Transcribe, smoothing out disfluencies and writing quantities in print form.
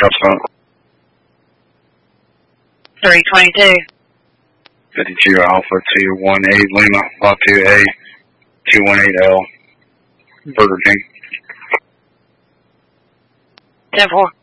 shots on? 322. 52 Alpha 218 Lima, Latu A 218L, Burger King. 10-4.